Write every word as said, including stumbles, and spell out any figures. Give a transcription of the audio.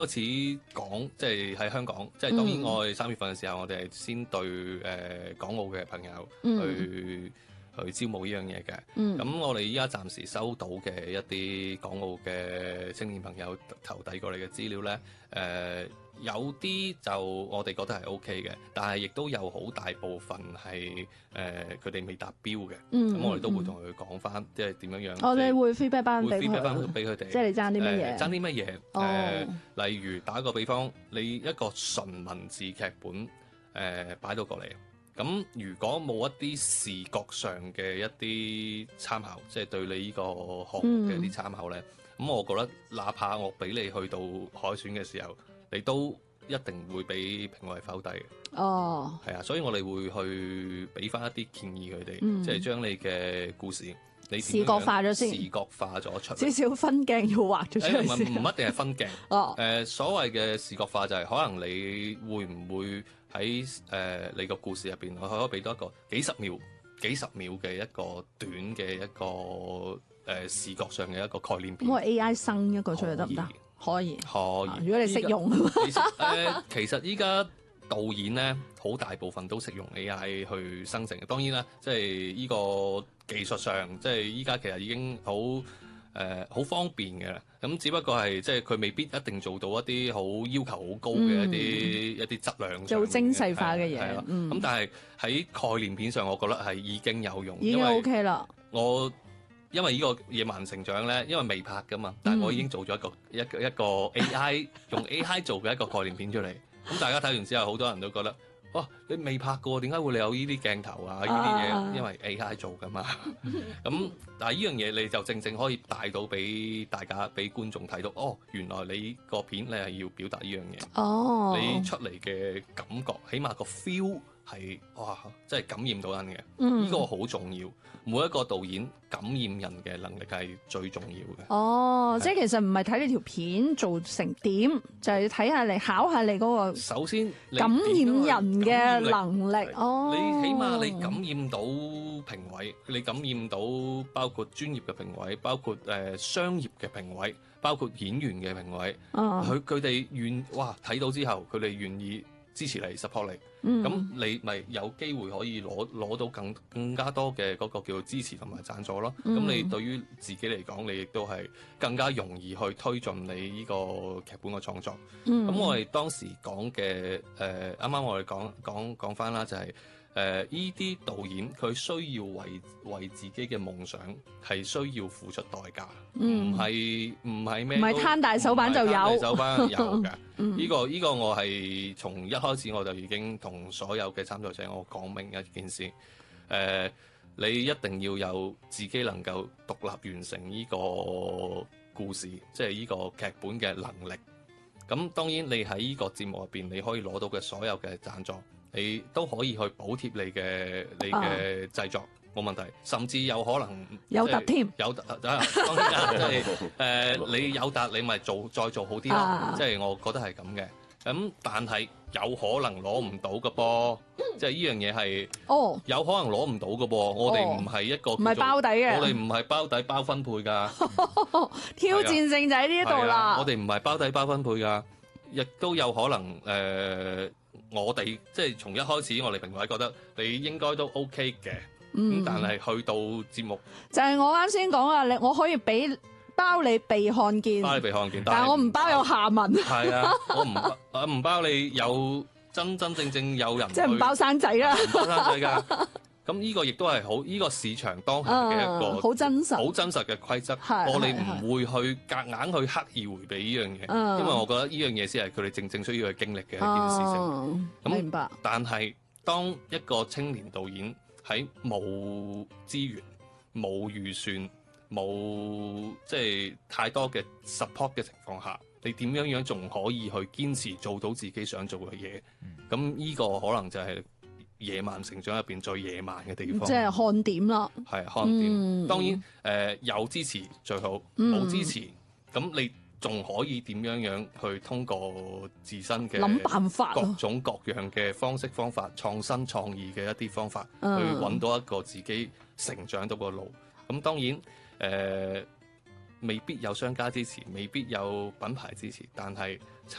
開始講，即係喺香港，即係當然我哋三月份嘅時候，我哋係先對誒、呃、港澳嘅朋友去、嗯、去招募呢樣嘢嘅。咁、嗯、我哋依家暫時收到嘅一啲港澳嘅青年朋友投遞過嚟嘅資料咧，誒、呃、有啲就我哋覺得係 O K 嘅，但係亦都有好大部分係誒佢哋未達標嘅。咁、嗯、我哋都會同佢講翻，即係點樣樣。 我哋會 feedback 翻俾佢。 會 feedback 翻俾佢哋。 即係你爭啲乜嘢？ 爭啲乜嘢？誒、呃哦，例如打個比方，你一個純文字劇本誒、呃、擺到過嚟，咁如果冇一啲視覺上嘅一啲參考，即係對你呢個項目嘅一啲參考咧，咁、嗯、我覺得，哪怕我俾你去到海選嘅時候，你都一定會俾評委否定嘅。哦，係啊，所以我哋會去俾翻一啲建議佢哋、嗯，即係將你嘅故事。你視覺化咗先， 視覺化咗出嚟， 少少分鏡要畫咗出嚟先。 唔、欸、一定係分鏡。哦。誒、呃，所謂嘅視覺化就係可能你會唔會喺誒、呃、你個故事入邊，我可以俾多一個幾十秒、幾十秒嘅一個短嘅一個誒、呃、視覺上嘅一個概念片。 咁我 A I 生一個出嚟得唔得？可以。 可以。 啊、如果你識用。 誒、呃，其實依家導演咧，好大部分都識用 A I 去生成。當然啦，即係呢個。技術上，即係依家其實已經好誒好方便嘅啦。咁只不過係即係佢未必一定做到一啲好要求好高嘅一啲、嗯、一啲質量， 做精細化嘅嘢。咁、 嗯、但係喺概念片上，我覺得係已經有用。 已經 OK 啦。 我因為呢個野蠻成長咧，因為未拍噶嘛，但係我已經做咗一個、嗯、一個一個 A I 用 A I 做嘅一個概念片出嚟。咁大家睇完之後，好多人都覺得。哇！你未拍過，點解會你有呢啲鏡頭啊？呢啲嘢因為 A I 做噶嘛。咁但係呢樣嘢你就正正可以帶到俾大家，俾觀眾睇到。哦，原來你個片你係要表達呢樣嘢。哦，你出嚟嘅感覺，起碼個 feel 係哇，真係感染到人嘅。嗯，呢個好重要。每一個導演感染人嘅能力係最重要嘅。哦， 即係其實唔係睇你條片做成點，就係睇下你考下你嗰個。 首先感染人嘅能力。哦， 你起碼你感染到評委，你感染到包括專業嘅評委，包括誒、呃、商業嘅評委，包括演員嘅評委。佢佢哋願哇睇到之後，佢哋願意支持你 support 你。咁、嗯、你咪有機會可以攞攞到更更加多嘅嗰個叫做支持同埋贊助咯。咁、嗯、你對於自己嚟講，你亦都係更加容易去推進你呢個劇本嘅創作。咁、嗯、我哋當時講嘅誒，啱啱我哋講講講翻啦，就係誒依啲導演佢需要為為自己嘅夢想係需要付出代價，唔係唔係咩？唔係攤大手板就有，攤大手板有嘅。呢、嗯呢個呢、呢個我係從一開始我就已經同所有嘅參賽者我講明一件事，誒、呃，你一定要有自己能夠獨立完成呢個故事，即係呢個劇本嘅能力。咁當然你喺呢個節目入邊，你可以攞到嘅所有嘅贊助，你都可以去補貼你嘅你嘅製作，冇、啊、問題，甚至有可能有突添， 有突當然即係誒你有突你咪做再做好啲咯，啊、即係我覺得係咁嘅。咁但係有可能攞唔到嘅噃，即係呢樣嘢係哦，有可能攞唔到嘅噃。我哋唔係一個唔係包底嘅， 我哋唔係包底包分配㗎。 挑戰性就喺呢一度啦。 我哋唔係包底包分配㗎，亦都有可能誒、呃，我哋即係從一開始我哋評委覺得你應該都 OK 嘅，咁、嗯、但係去到節目就係、是、我啱先講啊，你我可以俾。包你被看見， 包你被看見， 但係我唔包有下文。 係啊，我唔啊唔包你有真真正正有人， 即係唔包生仔啦， 唔包生仔㗎。咁呢個亦都係好，呢、這個市場當下嘅一個好、uh, 真實、 好真實嘅規則。我哋唔會去夾硬去刻意迴避呢樣嘢，uh, 因為我覺得呢樣嘢先係佢哋正正需要去經歷嘅一件事情。咁、uh, 明白。但係當一個青年導演喺冇資源、冇預算、冇即係太多嘅 support 嘅情況下，你點樣樣仲可以去堅持做到自己想做嘅嘢？咁、嗯、呢個可能就係野蠻成長入邊最野蠻嘅地方。 即係看點啦。係看點。嗯、當然誒、呃、有支持最好，冇、嗯、支持咁你仲可以點樣樣去通過自身嘅諗辦法， 各種各樣嘅方式方法、創新創意嘅一啲方法，嗯、去揾到一個自己成長到個路。咁當然。誒、呃， 未必有商家支持，未必有品牌支持，但係